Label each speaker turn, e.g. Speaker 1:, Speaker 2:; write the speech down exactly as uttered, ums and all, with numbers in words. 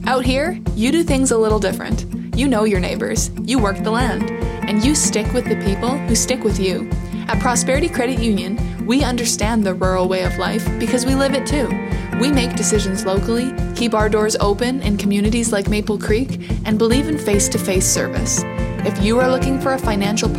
Speaker 1: Out here, you do things a little different. You know your neighbors, you work the land, and you stick with the people who stick with you. At Prosperity Credit Union, we understand the rural way of life because we live it too. We make decisions locally, keep our doors open in communities like Maple Creek, and believe in face-to-face service. If you are looking for a financial